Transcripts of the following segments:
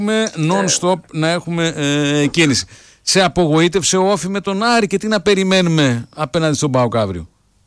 non-stop να έχουμε κίνηση. Σε απογοήτευσε ο Όφη με τον Άρη και τι να περιμένουμε απέναντι στον ΠΑΟΚ αύριο?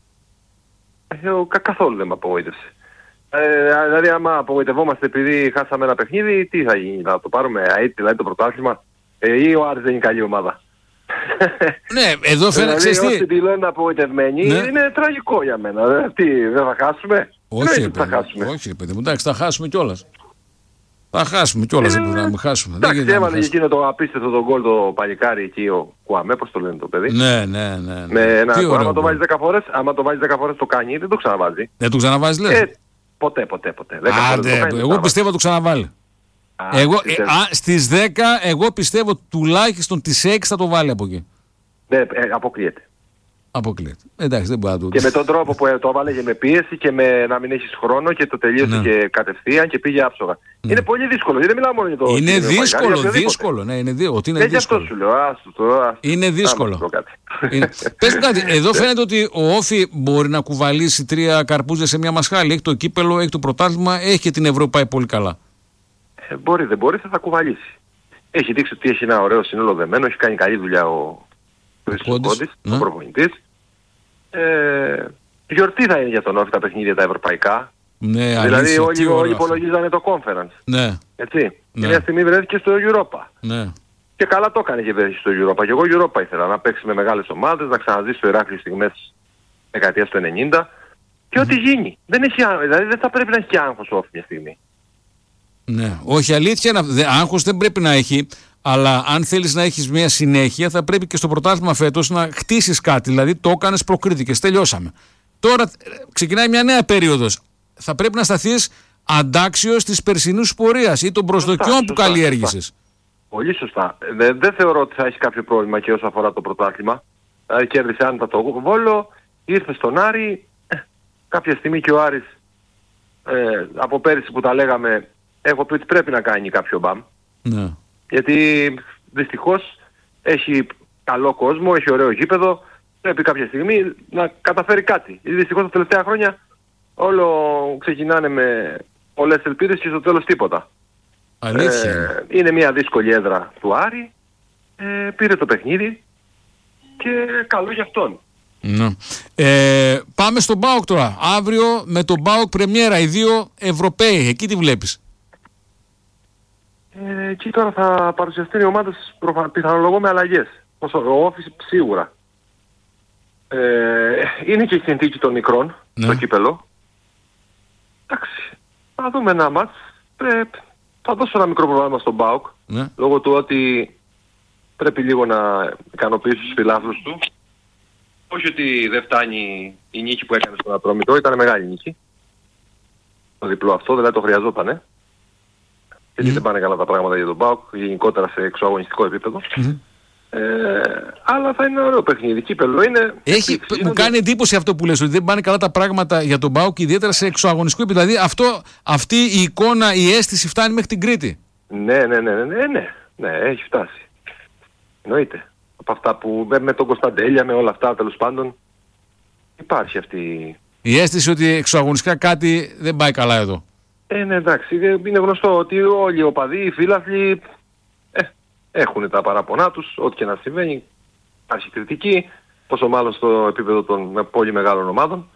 Καθόλου δεν με απογοήτευσε. Δηλαδή άμα απογοητευόμαστε επειδή χάσαμε ένα παιχνίδι, τι θα γίνει, να το πάρουμε δηλαδή το πρωτάθλημα, ή ο Άρης δεν είναι καλή ομάδα? Ναι, εδώ φαίνεται δηλαδή, όσοι δηλώνουν απογοητευμένοι, ναι, είναι τραγικό για μένα. Δεν θα χάσουμε? Όχι, παιδί μου, εντάξει, θα χάσουμε κιόλας. Θα χάσουμε κιόλας, δεν μπορούμε να μην χάσουμε. Εντάξει, έβαλε εκείνο το απίστευτο τον γκολ το παλικάρι εκεί, ο Κουαμέ, πώς το λένε το παιδί. Ναι. Με ένα, άμα το βάζει 10 φορές το κάνει, δεν το ξαναβάζει. Δεν το ξαναβάζει, λες? Ποτέ. Εγώ πιστεύω το ξαναβάλει. Στις 10 εγώ πιστεύω τουλάχιστον τις 6 θα το βάλει από εκεί. Ναι, αποκλείεται. Εντάξει, δεν μπορεί να το... Και με τον τρόπο που το έβαλε με πίεση και με να μην έχεις χρόνο και το τελείωσε και κατευθείαν και πήγε άψογα. Είναι πολύ δύσκολο, δεν μιλάω μόνο για το... Είναι δύσκολο. Ναι, είναι γι' αυτό σου λέω, είναι δύσκολο. Πες κάτι, εδώ φαίνεται ότι ο Όφη μπορεί να κουβαλήσει 3 καρπούζες σε μια μασχάλη. Έχει το κύπελο, έχει το πρωτάθλημα, έχει και την Ευρώπη, πάει πολύ καλά. Μπορεί, δεν μπορεί, θα τα κουβαλήσει. Έχει δείξει ότι έχει ένα ωραίο σύνολο δεμένο, έχει κάνει καλή δουλειά ο Κόντης, ο προπονητής. Γιορτή θα είναι για τον Όφη τα παιχνίδια τα ευρωπαϊκά. Ναι, δηλαδή όλοι υπολογίζανε το conference. Ναι. Έτσι. Και μια στιγμή βρέθηκε στο Europa. Ναι. Και καλά το έκανε και βρέθηκε στο Europa. Και εγώ Europa ήθελα να παίξει με μεγάλες ομάδες, να ξαναζήσει το Ηράκλειο στιγμές δεκαετίας του 90. Και ό,τι γίνει. Δηλαδή δεν θα πρέπει να έχει άγχος ο Όφη μια στιγμή. Ναι, όχι, αλήθεια, άγχος δεν πρέπει να έχει, αλλά αν θέλεις να έχεις μια συνέχεια θα πρέπει και στο πρωτάθλημα φέτος να χτίσεις κάτι, δηλαδή το έκανες, προκρίθηκες, τελειώσαμε. Τώρα ξεκινάει μια νέα περίοδος, θα πρέπει να σταθείς αντάξιος της περσινούς πορείας ή των προσδοκιών που καλλιέργησες. Πολύ σωστά. Δεν θεωρώ ότι θα έχει κάποιο πρόβλημα και όσο αφορά το πρωτάθλημα. Κέρδισε άνετα το Βόλο, ήρθε στον Άρη, κάποια στιγμή και ο Άρης από πέρυσι που τα λέγαμε, έχω πει ότι πρέπει να κάνει κάποιο μπαμ. Ναι. Γιατί δυστυχώς έχει καλό κόσμο, έχει ωραίο γήπεδο, πρέπει κάποια στιγμή να καταφέρει κάτι. Γιατί δυστυχώς τα τελευταία χρόνια όλο ξεκινάνε με πολλές ελπίδες και στο τέλος τίποτα. Αλήθεια. Είναι μια δύσκολη έδρα του Άρη, πήρε το παιχνίδι και καλό για αυτόν. Ναι. Πάμε στον ΠΑΟΚ τώρα. Αύριο με τον ΠΑΟΚ πρεμιέρα, οι δύο Ευρωπαίοι, εκεί τι βλέπεις? Εκεί τώρα θα παρουσιαστούν οι ομάδες πιθανολογώ με αλλαγές. Ο Όφης σίγουρα. Είναι και η συνθήκη των μικρών, το κύπελο. Εντάξει, θα δούμε ένα μάτς. Θα δώσω ένα μικρό πρόγραμμα στον ΠΑΟΚ, λόγω του ότι πρέπει λίγο να ικανοποιήσει τους φιλάθλους του. Όχι ότι δεν φτάνει η νίκη που έκανε στον Ατρόμητο, ήταν μεγάλη νίκη. Το διπλό αυτό, δηλαδή το χρειαζότανε. Γιατί δεν πάνε καλά τα πράγματα για τον ΠΑΟΚ, γενικότερα σε εξωαγωνιστικό επίπεδο. Αλλά θα είναι ένα ωραίο παιχνίδι. Κύπελλο είναι. Μου κάνει εντύπωση αυτό που λες, ότι δεν πάνε καλά τα πράγματα για τον ΠΑΟΚ, ιδιαίτερα σε εξωαγωνιστικό επίπεδο. Δηλαδή αυτή η εικόνα, η αίσθηση φτάνει μέχρι την Κρήτη. Ναι, έχει φτάσει. Εννοείται. Από αυτά που με τον Κωνσταντέλια, με όλα αυτά τέλος πάντων, υπάρχει αυτή η αίσθηση ότι εξωαγωνιστικά κάτι δεν πάει καλά εδώ. Ναι, εντάξει, είναι γνωστό ότι όλοι οι οπαδοί, οι φίλαθλοι έχουν τα παραπονά τους, ό,τι και να συμβαίνει, υπάρχει κριτική, πόσο μάλλον στο επίπεδο των πολύ μεγάλων ομάδων.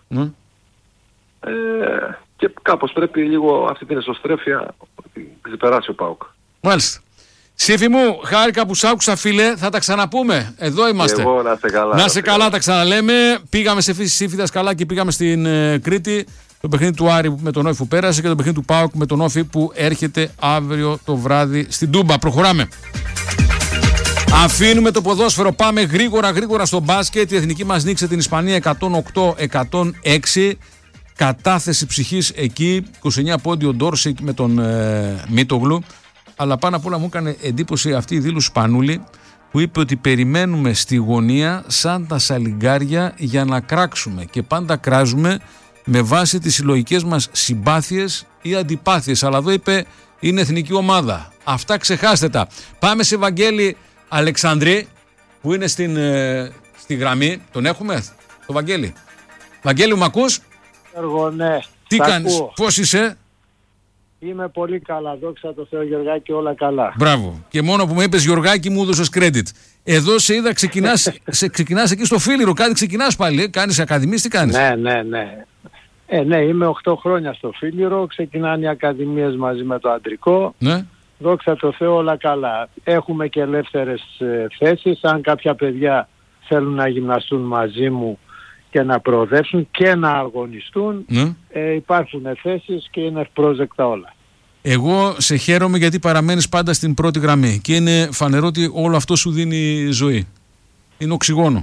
Και κάπως πρέπει λίγο αυτή την εσωστρέφεια να ξεπεράσει ο ΠΑΟΚ. Μάλιστα. Σύφη μου, χάρηκα που σ' άκουσα, φίλε, θα τα ξαναπούμε, εδώ είμαστε. Εγώ να είσαι καλά. Να είσαι καλά, τα ξαναλέμε. Πήγαμε σε φύση Σύφη Δασκαλά και πήγαμε στην Κρήτη. Το παιχνίδι του Άρη με τον Όφη που πέρασε και το παιχνίδι του ΠΑΟΚ με τον Όφη που έρχεται αύριο το βράδυ στην Τούμπα. Προχωράμε. Αφήνουμε το ποδόσφαιρο, πάμε γρήγορα στο μπάσκετ. Η εθνική μας νίκησε την Ισπανία 108-106. Κατάθεση ψυχής εκεί, 29 πόντιο Ντόρσικ με τον Μίτογλου. Αλλά πάνω απ' όλα μου έκανε εντύπωση αυτή η δήλωση Σπανούλη που είπε ότι περιμένουμε στη γωνία σαν τα σαλιγκάρια για να κράξουμε και πάντα κράζουμε με βάση τις συλλογικές μας συμπάθειες ή αντιπάθειες. Αλλά εδώ είπε είναι εθνική ομάδα. Αυτά ξεχάστε τα. Πάμε σε Βαγγέλη Αλεξανδρή που είναι στη γραμμή. Τον έχουμε, το Βαγγέλη. Βαγγέλη, μου ακούς? Ναι. Τι κάνεις, πώς είσαι? Είμαι πολύ καλά, δόξα τω Θεώ Γεωργάκη, όλα καλά. Μπράβο. Και μόνο που μου είπες Γεωργάκη μου έδωσες credit. Εδώ σε είδα ξεκινάς εκεί στο Φίλιρο, κάτι ξεκινάς πάλι, κάνεις ακαδημίες, τι κάνεις? Ναι. Ναι, είμαι 8 χρόνια στο Φίλιρο, ξεκινάνε οι ακαδημίες μαζί με το αντρικό. Ναι. Δόξα τω Θεώ όλα καλά. Έχουμε και ελεύθερες θέσεις, αν κάποια παιδιά θέλουν να γυμναστούν μαζί μου και να προοδεύσουν και να αγωνιστούν, Ναι. Υπάρχουν θέσεις και είναι ευπρόσδεκτα όλα. Εγώ σε χαίρομαι γιατί παραμένεις πάντα στην πρώτη γραμμή και είναι φανερό ότι όλο αυτό σου δίνει ζωή. Είναι οξυγόνο.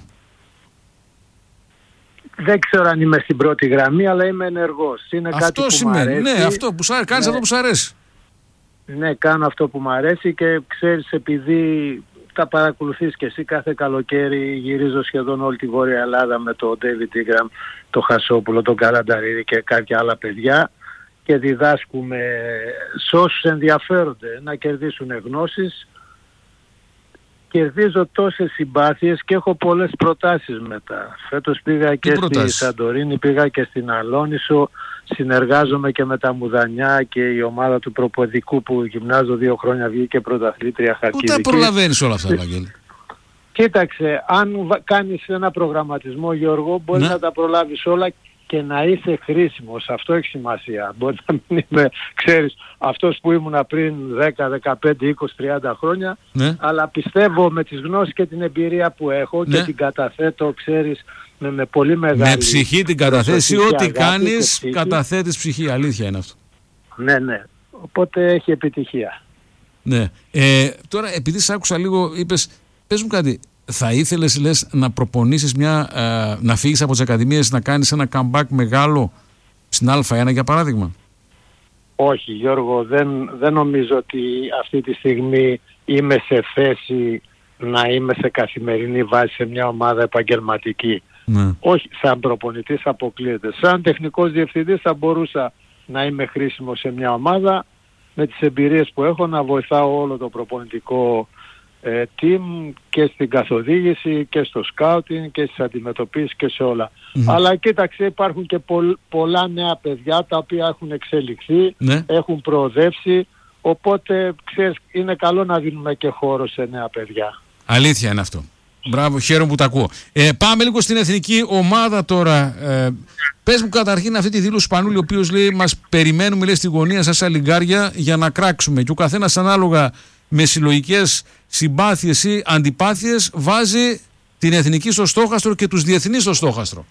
Δεν ξέρω αν είμαι στην πρώτη γραμμή, αλλά είμαι ενεργός. Είναι Αυτό κάτι που σημαίνει. μου αρέσει. Ναι, αυτό που κάνεις αυτό που σου αρέσει. Ναι, κάνω αυτό που μου αρέσει και ξέρεις, επειδή τα παρακολουθείς και εσύ κάθε καλοκαίρι, γυρίζω σχεδόν όλη τη Βόρεια Ελλάδα με τον David Ingram, τον Χασόπουλο, τον Καλανταρίδη και κάποια άλλα παιδιά και διδάσκουμε σε όσους ενδιαφέρονται να κερδίσουν γνώσεις. Κερδίζω τόσες συμπάθειες και έχω πολλές προτάσεις μετά. Φέτος πήγα και στη Σαντορίνη, πήγα και στην Αλόνισο, συνεργάζομαι και με τα Μουδανιά και η ομάδα του προποδικού που γυμνάζω 2 χρόνια βγήκε πρωταθλήτρια Χαλκιδικής. Πού τα προλαβαίνεις όλα αυτά, Βαγγέλη? Κοίταξε, αν κάνεις ένα προγραμματισμό, Γιώργο, μπορείς να τα προλάβεις όλα και να είσαι χρήσιμος. Αυτό έχει σημασία. Μπορεί να μην είμαι, ξέρεις, αυτός που ήμουνα πριν 10, 15, 20, 30 χρόνια, αλλά πιστεύω με τις γνώσεις και την εμπειρία που έχω και την καταθέτω, ξέρεις, με πολύ μεγάλη... Με ψυχή την καταθέσει, ό,τι κάνεις καταθέτεις ψυχή. Αλήθεια είναι αυτό. Ναι. Οπότε έχει επιτυχία. Ναι. Τώρα, επειδή σ' άκουσα λίγο, είπες, πες μου κάτι, θα ήθελες, λες, να προπονήσεις να φύγεις από τις ακαδημίες, να κάνεις ένα comeback μεγάλο στην Α1 για παράδειγμα? Όχι, Γιώργο, δεν νομίζω ότι αυτή τη στιγμή είμαι σε θέση να είμαι σε καθημερινή βάση σε μια ομάδα επαγγελματική. Ναι. Όχι, σαν προπονητής αποκλείεται. Σαν τεχνικός διευθυντής θα μπορούσα να είμαι χρήσιμο σε μια ομάδα με τις εμπειρίες που έχω, να βοηθάω όλο το προπονητικό team και στην καθοδήγηση και στο σκάουτινγκ και στις αντιμετωπίσεις και σε όλα. Αλλά κοίταξε, υπάρχουν και πολλά νέα παιδιά τα οποία έχουν εξελιχθεί, έχουν προοδεύσει, οπότε ξέρεις, είναι καλό να δίνουμε και χώρο σε νέα παιδιά. Αλήθεια είναι αυτό. Μπράβο, χαίρομαι που τα ακούω. Πάμε λίγο στην εθνική ομάδα τώρα. Πες μου καταρχήν αυτή τη δήλωση Σπανούλη, ο οποίος λέει μας περιμένουμε, λέει, στη γωνία σας σαν λιγκάρια για να κράξουμε, και ο καθένας ανάλογα με συλλογικές συμπάθειες ή αντιπάθειες βάζει την εθνική στο στόχαστρο και τους διεθνείς στο στόχαστρο.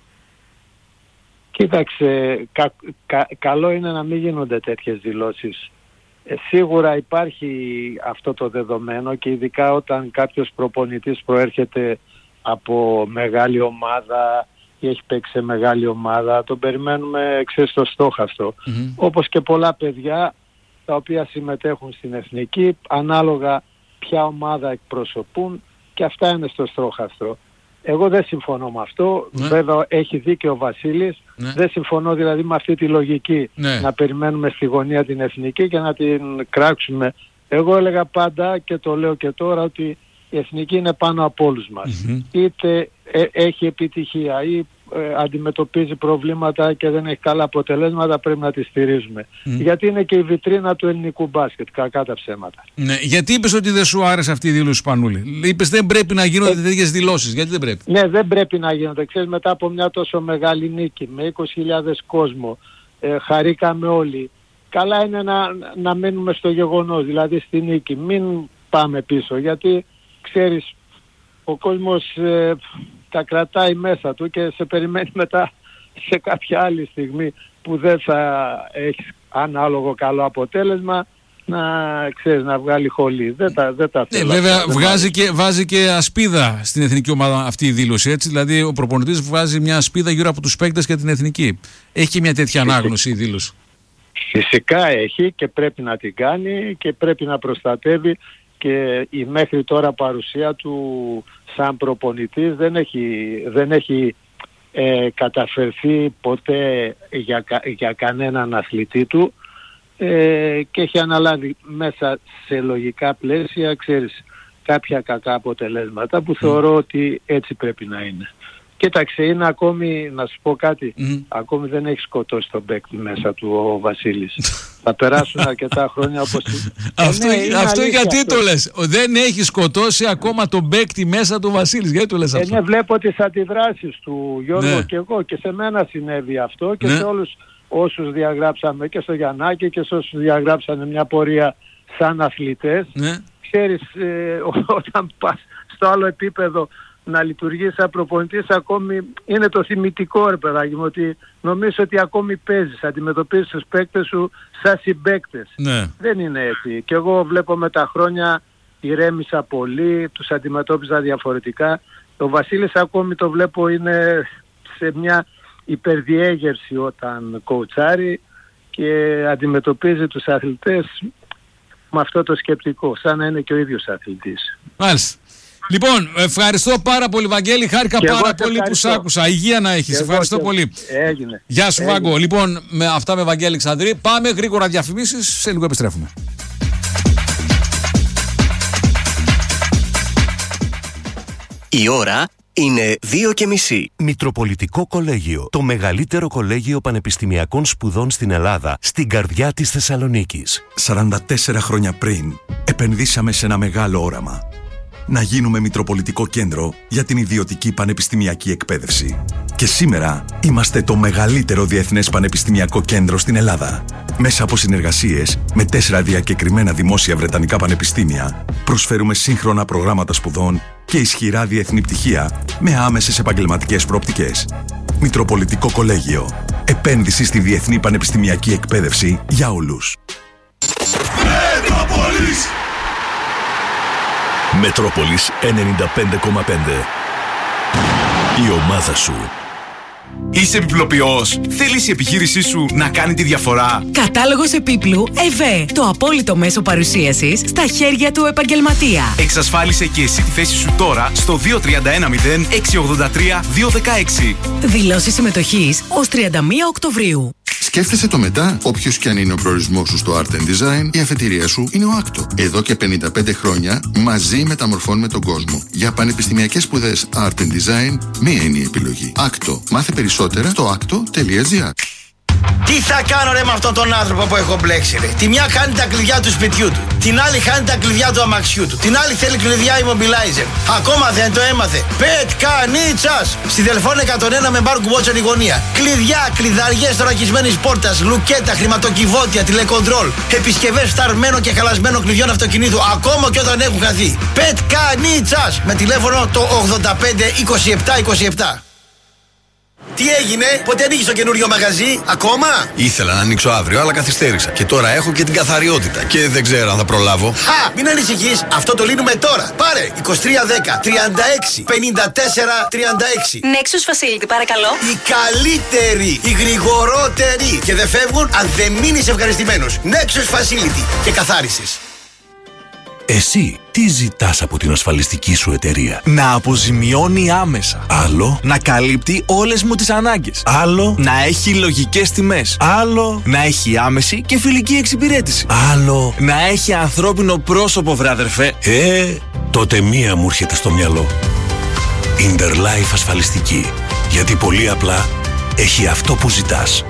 Κοίταξε, καλό είναι να μην γίνονται τέτοιες δηλώσεις. Σίγουρα υπάρχει αυτό το δεδομένο και ειδικά όταν κάποιος προπονητής προέρχεται από μεγάλη ομάδα ή έχει παίξει σε μεγάλη ομάδα, τον περιμένουμε στο στόχαστρο. Όπως και πολλά παιδιά τα οποία συμμετέχουν στην εθνική, ανάλογα ποια ομάδα εκπροσωπούν, και αυτά είναι στο στόχαστρο. Εγώ δεν συμφωνώ με αυτό. Βέβαια έχει δίκιο ο Βασίλης. Δεν συμφωνώ δηλαδή με αυτή τη λογική να περιμένουμε στη γωνία την εθνική και να την κράξουμε. Εγώ έλεγα πάντα και το λέω και τώρα ότι η εθνική είναι πάνω από όλους μας. Είτε έχει επιτυχία ή αντιμετωπίζει προβλήματα και δεν έχει καλά αποτελέσματα, πρέπει να τη στηρίζουμε. Γιατί είναι και η βιτρίνα του ελληνικού μπάσκετ, κακά τα ψέματα. Ναι, γιατί είπες ότι δεν σου άρεσε αυτή η δήλωση, Σπανούλη? Είπες δεν πρέπει να γίνονται τέτοιες δηλώσεις. Γιατί δεν πρέπει? Ναι, δεν πρέπει να γίνονται. Ξέρεις, μετά από μια τόσο μεγάλη νίκη με 20.000 κόσμο, χαρήκαμε όλοι. Καλά είναι να μένουμε στο γεγονός, δηλαδή στη νίκη. Μην πάμε πίσω, γιατί ξέρεις, ο κόσμος τα κρατάει μέσα του και σε περιμένει μετά σε κάποια άλλη στιγμή που δεν θα έχει ανάλογο καλό αποτέλεσμα να βγάλει χολή. Δεν τα θέλω. Βέβαια βάζει και ασπίδα στην εθνική ομάδα αυτή η δήλωση, έτσι. Δηλαδή ο προπονητής βγάζει μια ασπίδα γύρω από τους παίκτες και την εθνική. Έχει και μια τέτοια ανάγνωση η δήλωση. Φυσικά έχει και πρέπει να την κάνει και πρέπει να προστατεύει, και η μέχρι τώρα παρουσία του σαν προπονητής δεν έχει καταφερθεί ποτέ για κανέναν αθλητή του, και έχει αναλάβει μέσα σε λογικά πλαίσια, ξέρεις, κάποια κακά αποτελέσματα που θεωρώ ότι έτσι πρέπει να είναι. Κοίταξε, είναι ακόμη, να σου πω κάτι, ακόμη δεν έχει σκοτώσει τον παίκτη μέσα του ο Βασίλης. Θα περάσουν αρκετά χρόνια όπως... Αυτό γιατί αυτό το λες? Δεν έχει σκοτώσει ακόμα τον παίκτη μέσα του Βασίλης. Γιατί το λες αυτό? Βλέπω τις αντιδράσεις του Γιώργο και εγώ, και σε μένα συνέβη αυτό και σε όλους όσους διαγράψαμε, και στο Γιαννάκη και σε όσους διαγράψανε μια πορεία σαν αθλητές. Ξέρεις, όταν πας στο άλλο επίπεδο να λειτουργείς σαν προπονητής, ακόμη είναι το θυμητικό, ρε παιδάκι μου, ότι νομίζω ότι ακόμη παίζεις, αντιμετωπίζεις τους παίκτες σου σαν συμπαίκτες. Δεν είναι έτσι. Και εγώ βλέπω με τα χρόνια ηρέμησα πολύ, τους αντιμετώπιζα διαφορετικά. Ο Βασίλης ακόμη το βλέπω είναι σε μια υπερδιέγερση όταν κοουτσάρει και αντιμετωπίζει τους αθλητές με αυτό το σκεπτικό, σαν να είναι και ο ίδιος αθλητής. Μάλιστα. Λοιπόν, ευχαριστώ πάρα πολύ, Βαγγέλη. Χάρηκα πάρα πολύ που σ' άκουσα. Υγεία να έχεις. Ευχαριστώ πολύ. Έγινε. Γεια σου, Βάγκο. Λοιπόν, με αυτά με Βαγγέλη Αλεξανδρή. Πάμε γρήγορα διαφημίσεις. Σε λίγο επιστρέφουμε. Η ώρα είναι 2:30. Μητροπολιτικό Κολέγιο. Το μεγαλύτερο κολέγιο πανεπιστημιακών σπουδών στην Ελλάδα, στην καρδιά της Θεσσαλονίκης. 44 χρόνια πριν, επενδύσαμε σε ένα μεγάλο όραμα. Να γίνουμε Μητροπολιτικό Κέντρο για την ιδιωτική πανεπιστημιακή εκπαίδευση. Και σήμερα είμαστε το μεγαλύτερο διεθνές πανεπιστημιακό κέντρο στην Ελλάδα. Μέσα από συνεργασίες με 4 διακεκριμένα δημόσια βρετανικά πανεπιστήμια, προσφέρουμε σύγχρονα προγράμματα σπουδών και ισχυρά διεθνή πτυχία με άμεσες επαγγελματικές προοπτικές. Μητροπολιτικό Κολέγιο. Επένδυση στη διεθνή πανεπιστημιακή εκπαίδευση για όλους. Μετρόπολης 95,5. Η ομάδα σου. Είσαι επιπλοποιός? Θέλεις η επιχείρησή σου να κάνει τη διαφορά? Κατάλογος επίπλου ΕΒΕ. Το απόλυτο μέσο παρουσίασης στα χέρια του επαγγελματία. Εξασφάλισε και εσύ τη θέση σου τώρα στο 2310-683-216. Δηλώσεις συμμετοχής ως 31 Οκτωβρίου. Σκέφτεσαι το μετά, όποιος και αν είναι ο προορισμός σου στο Art and Design, η αφετηρία σου είναι ο Άκτο. Εδώ και 55 χρόνια μαζί μεταμορφώνουμε τον κόσμο. Για πανεπιστημιακές σπουδές Art and Design, μία είναι η επιλογή. Άκτο. Μάθε περισσότερα στο acto.gr. Τι θα κάνω ρε με αυτόν τον άνθρωπο που έχω μπλέξει ρε? Τη μια κάνει τα κλειδιά του σπιτιού του, την άλλη χάνει τα κλειδιά του αμαξιού του, την άλλη θέλει κλειδιά immobilizer. Ακόμα δεν το έμαθε. Πετκανίτσας! Στη Δελφών 101 με μπαρ κουμπότσον η γωνία. Κλειδιά, κλειδαριές θωρακισμένης πόρτας, λουκέτα, χρηματοκιβώτια, τηλεκοντρόλ, επισκευές φταρμένο και χαλασμένο κλειδιών αυτοκινήτου, ακόμα και όταν έχουν χαθεί. Πετκανίτσας! Με τηλέφωνο το 85 27 27. Τι έγινε, πότε ανοίγεις το καινούριο μαγαζί, ακόμα? Ήθελα να ανοίξω αύριο, αλλά καθυστέρησα. Και τώρα έχω και την καθαριότητα. Και δεν ξέρω αν θα προλάβω. Χα! Μην ανησυχείς, αυτό το λύνουμε τώρα. Πάρε 2310 36 54 36. Nexus Facility, παρακαλώ. Οι καλύτεροι, οι γρηγορότεροι. Και δεν φεύγουν αν δεν μείνεις ευχαριστημένος. Nexus Facility και καθάρισες. Εσύ τι ζητάς από την ασφαλιστική σου εταιρεία? Να αποζημιώνει άμεσα. Άλλο. Να καλύπτει όλες μου τις ανάγκες. Άλλο. Να έχει λογικές τιμές. Άλλο. Να έχει άμεση και φιλική εξυπηρέτηση. Άλλο. Να έχει ανθρώπινο πρόσωπο, βράδερφε. Τότε μία μου έρχεται στο μυαλό. Interlife ασφαλιστική. Γιατί πολύ απλά έχει αυτό που ζητάς.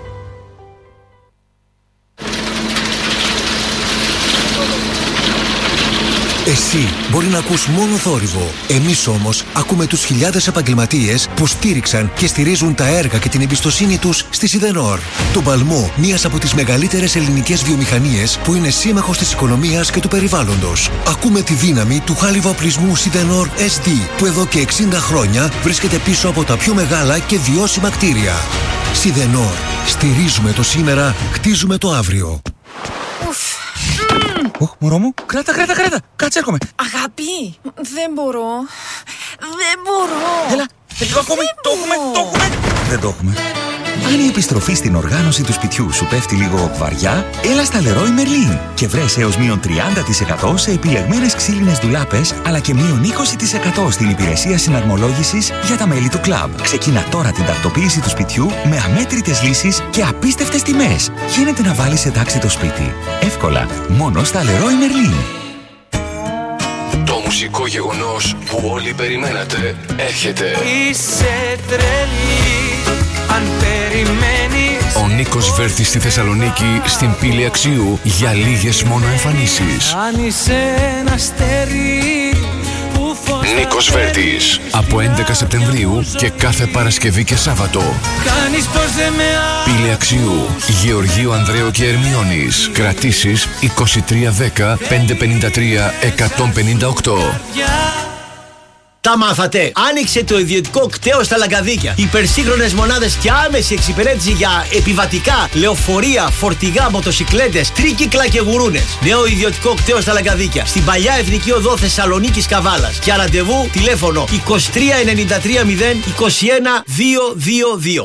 Εσύ μπορεί να ακούς μόνο θόρυβο. Εμείς όμως ακούμε τους χιλιάδες επαγγελματίες που στήριξαν και στηρίζουν τα έργα και την εμπιστοσύνη τους στη Σιδενόρ. Τον παλμό μιας από τις μεγαλύτερες ελληνικές βιομηχανίες που είναι σύμμαχος της οικονομίας και του περιβάλλοντος. Ακούμε τη δύναμη του χάλιβα-οπλισμού Σιδενόρ SD που εδώ και 60 χρόνια βρίσκεται πίσω από τα πιο μεγάλα και βιώσιμα κτίρια. Σιδενόρ. Στηρίζουμε το σήμερα, χτίζουμε το αύριο. Μωρό μου, κράτα, κάτσε έρχομαι. Αγάπη, δεν μπορώ. Έλα, λίγο ακόμη, το έχουμε. Δεν το έχουμε. Αν η επιστροφή στην οργάνωση του σπιτιού σου πέφτει λίγο βαριά, έλα στα Leroy Merlin και βρες έως μείον 30% σε επιλεγμένες ξύλινες ντουλάπες, αλλά και μείον 20% στην υπηρεσία συναρμολόγησης για τα μέλη του κλαμπ. Ξεκίνα τώρα την τακτοποίηση του σπιτιού με αμέτρητες λύσεις και απίστευτες τιμές. Γίνεται να βάλεις σε τάξη το σπίτι. Εύκολα, μόνο στα Leroy Merlin. Το μουσικό γεγονός που όλοι περιμένατε έρχεται. Είσαι τρελή αν περιμένεις. Ο Νίκος Βέρτης στη Θεσσαλονίκη, στην Πύλη Αξίου, για λίγες μόνο εμφανίσεις. Αν είσαι ένα αστέρι που φως. Νίκος Βέρτης, από 11 Σεπτεμβρίου και κάθε Παρασκευή και Σάββατο. Κάνεις πως δεν με Πύλη Αξίου, Γεωργίου Ανδρέου και Ερμιώνης. Κρατήσεις 2310 553 158. Τα μάθατε! Άνοιξε το ιδιωτικό κτέο στα Λαγκαδίκια. Υπερσύγχρονες μονάδες και άμεση εξυπηρέτηση για επιβατικά, λεωφορεία, φορτηγά, μοτοσικλέτες, τρίκυκλα και γουρούνες. Νέο ιδιωτικό κτέο στα Λαγκαδίκια. Στην παλιά Εθνική Οδό Θεσσαλονίκης Καβάλας. Για ραντεβού τηλέφωνο 23 93 0 21 222.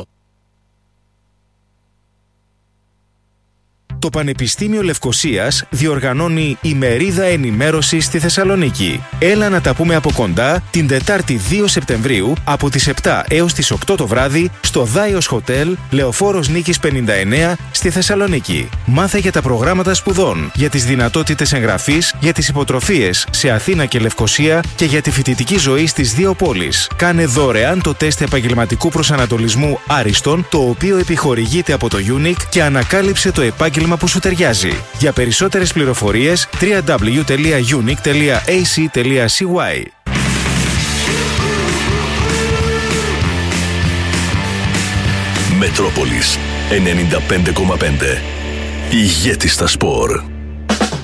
Το Πανεπιστήμιο Λευκωσίας διοργανώνει ημερίδα ενημέρωσης στη Θεσσαλονίκη. Έλα να τα πούμε από κοντά την Τετάρτη 2 Σεπτεμβρίου από τις 7 έως τις 8 το βράδυ στο Δάιος Χοτέλ, Λεωφόρος Νίκης 59 στη Θεσσαλονίκη. Μάθε για τα προγράμματα σπουδών, για τις δυνατότητες εγγραφής, για τις υποτροφίες σε Αθήνα και Λευκωσία και για τη φοιτητική ζωή στις δύο πόλεις. Κάνε δωρεάν το τεστ επαγγελματικού προσανατολισμού Άριστον, το οποίο επιχορηγείται από το UNIC, και ανακάλυψε το επάγγελμα που σου ταιριάζει. Για περισσότερες πληροφορίες www.unic.ac.cy. Μετρόπολης 95,5. Ηγέτη στα σπορ.